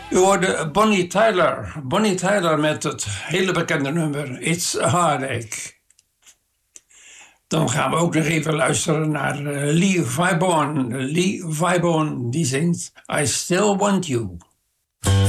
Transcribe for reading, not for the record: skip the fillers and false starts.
U hoorde Bonnie Tyler. Bonnie Tyler met het hele bekende nummer It's a Heartache. Dan gaan we ook nog even luisteren naar Lee Vibon. Lee Vibon die zingt I Still Want You.